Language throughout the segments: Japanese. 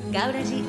ガウラジ。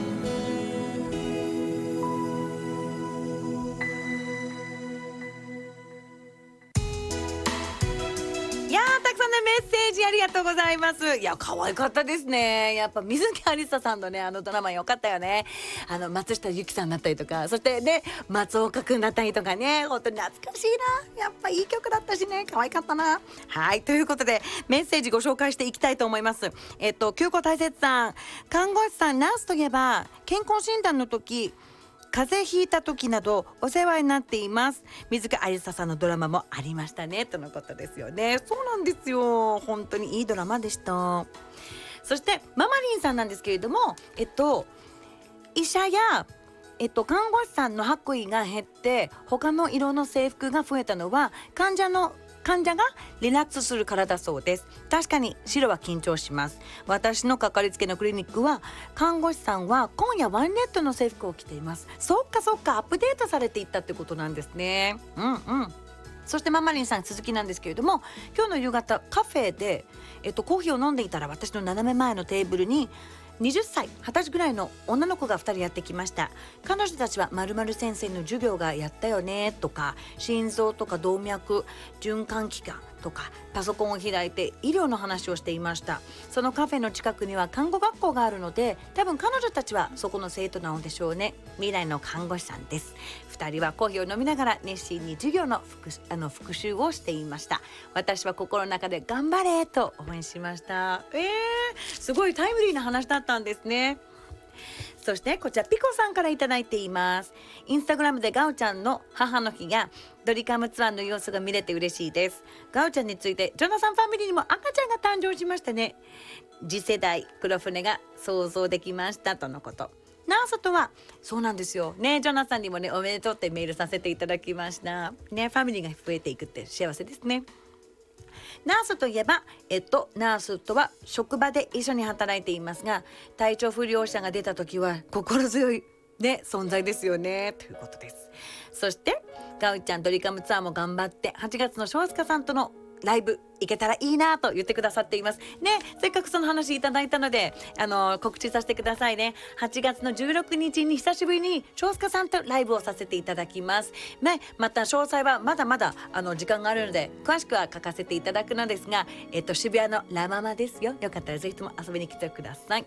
いやー、たくさんのメッセージありがとうございます。いや、可愛かったですね。やっぱ水木有沙さんのね、ドラマ良かったよね。松下由紀さんだったりとか、そしてね、松岡くんだったりとかね、本当に懐かしいな。やっぱいい曲だったしね、可愛かったな。はい、ということでメッセージご紹介していきたいと思います。久子大切さん、看護師さん、ナースといえば健康診断の時、風邪ひいた時などお世話になっています。水木有沙さんのドラマもありましたね、とのことですよね。そうなんですよ、本当にいいドラマでした。そしてママリンさんなんですけれども、医者や看護師さんの白衣が減って他の色の制服が増えたのは患者がリラックスするからだそうです。確かに白は緊張します。私のかかりつけのクリニックは看護師さんは今夜ワンレッドの制服を着ています。そっかアップデートされていったってことなんですね。そしてママリンさん、続きなんですけれども、今日の夕方カフェで、コーヒーを飲んでいたら私の斜め前のテーブルに20歳ぐらいの女の子が2人やってきました。彼女たちは〇〇先生の授業がやったよねとか、心臓とか動脈、循環器官とかパソコンを開いて医療の話をしていました。そのカフェの近くには看護学校があるので、多分彼女たちはそこの生徒なのでしょうね。未来の看護師さんです。2人はコーヒーを飲みながら熱心に授業の復習をしていました。私は心の中で頑張れと応援しました。すごいタイムリーな話だったんですね。そしてこちらピコさんからいただいています。インスタグラムでガウちゃんの母の日やドリカムツアーの様子が見れて嬉しいです。ガウちゃんについてジョナサンファミリーにも赤ちゃんが誕生しましたね。次世代黒船が想像できましたとのこと。ナースとはそうなんですよね。ジョナサンにもね、おめでとうってメールさせていただきましたね。ファミリーが増えていくって幸せですね。ナースといえば、ナースとは職場で一緒に働いていますが、体調不良者が出た時は心強いね、存在ですよね、ということです。そしてガウちゃんドリカムツアーも頑張って8月の庄塚さんとのライブ行けたらいいなと言ってくださっていますね。せっかくその話いただいたので告知させてくださいね。8月の16日に久しぶりに庄塚さんとライブをさせていただきますね。また詳細はまだまだ時間があるので詳しくは書かせていただくのですが、渋谷のラママですよ。よかったらぜひとも遊びに来てください。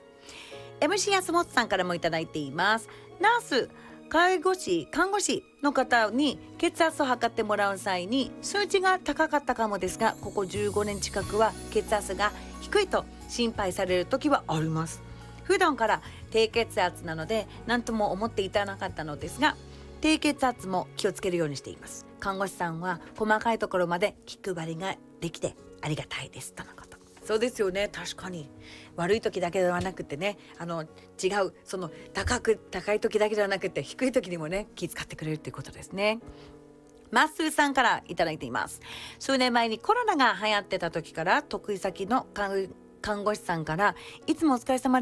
MC 安本さんからもいただいています。ナース、看護師の方に血圧を測ってもらう際に数値が高かったかもですが、ここ15年近くは血圧が低いと心配される時はあります。普段から低血圧なので何とも思っていたなかったのですが、低血圧も気をつけるようにしています。看護師さんは細かいところまで気配りができてありがたいですとのこと。そうですよね。確かに悪い時だけではなくてね、違うその高い時だけではなくて低い時にもね気遣ってくれるっていうことですね。マッスーさんからいただいています。数年前にコロナが流行ってた時から得意先の看護師さんからいつもお疲れ様